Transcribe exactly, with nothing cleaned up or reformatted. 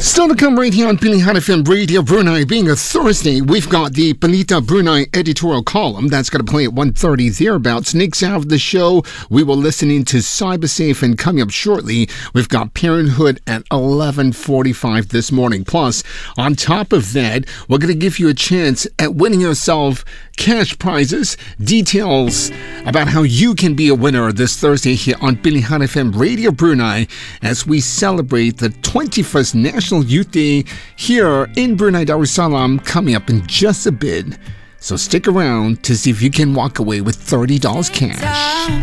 Still to come right here on Pilihan F M Radio Brunei. Being a Thursday, we've got the Balita Brunei editorial column that's going to play at one thirty thereabouts. Next half of the show, we will listen into CyberSafe, and coming up shortly, we've got Parenthood at eleven forty-five this morning. Plus, on top of that, we're going to give you a chance at winning yourself cash prizes. Details about how you can be a winner this Thursday here on Pilihan F M Radio Brunei as we celebrate the twenty-first National Youth Day here in Brunei Darussalam coming up in just a bit. So stick around to see if you can walk away with thirty dollars cash.